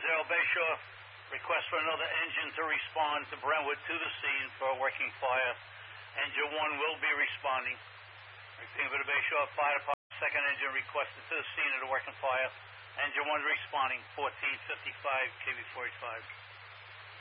Bayshore, request for another engine to respond to Brentwood to the scene for a working fire. Engine 1 will be responding. Repeating for the Bayshore Fire Department, second engine requested to the scene of the working fire. Engine 1 responding, 1455 KB45.